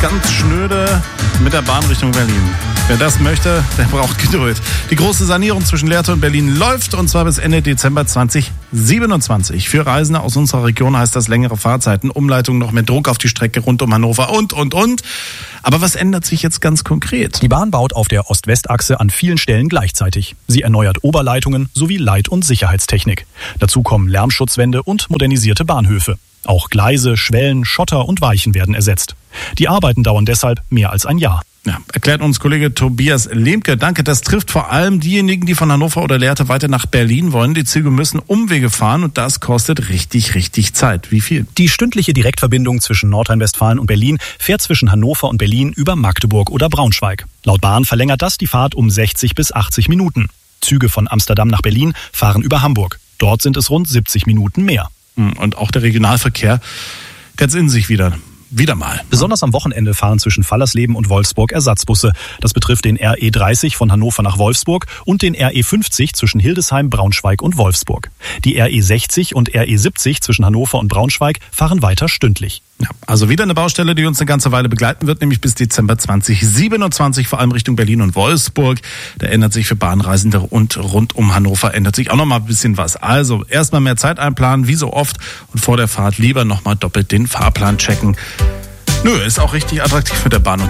ganz schnöde mit der Bahn Richtung Berlin. Wer das möchte, der braucht Geduld. Die große Sanierung zwischen Lehrte und Berlin läuft und zwar bis Ende Dezember 2027. Für Reisende aus unserer Region heißt das längere Fahrzeiten, Umleitung noch mehr Druck auf die Strecke rund um Hannover und. Aber was ändert sich jetzt ganz konkret? Die Bahn baut auf der Ost-West-Achse an vielen Stellen gleichzeitig. Sie erneuert Oberleitungen sowie Leit- und Sicherheitstechnik. Dazu kommen Lärmschutzwände und modernisierte Bahnhöfe. Auch Gleise, Schwellen, Schotter und Weichen werden ersetzt. Die Arbeiten dauern deshalb mehr als ein Jahr. Ja, erklärt uns Kollege Tobias Lehmke. Danke, das trifft vor allem diejenigen, die von Hannover oder Lehrte weiter nach Berlin wollen. Die Züge müssen Umwege fahren und das kostet richtig Zeit. Wie viel? Die stündliche Direktverbindung zwischen Nordrhein-Westfalen und Berlin fährt zwischen Hannover und Berlin über Magdeburg oder Braunschweig. Laut Bahn verlängert das die Fahrt um 60 bis 80 Minuten. Züge von Amsterdam nach Berlin fahren über Hamburg. Dort sind es rund 70 Minuten mehr. Und auch der Regionalverkehr, der hat's in sich wieder mal. Besonders am Wochenende fahren zwischen Fallersleben und Wolfsburg Ersatzbusse. Das betrifft den RE 30 von Hannover nach Wolfsburg und den RE 50 zwischen Hildesheim, Braunschweig und Wolfsburg. Die RE 60 und RE 70 zwischen Hannover und Braunschweig fahren weiter stündlich. Ja, also wieder eine Baustelle, die uns eine ganze Weile begleiten wird, nämlich bis Dezember 2027, vor allem Richtung Berlin und Wolfsburg. Da ändert sich für Bahnreisende und rund um Hannover ändert sich auch noch mal ein bisschen was. Also erstmal mehr Zeit einplanen, wie so oft, und vor der Fahrt lieber noch mal doppelt den Fahrplan checken. Nö, ist auch richtig attraktiv mit der Bahn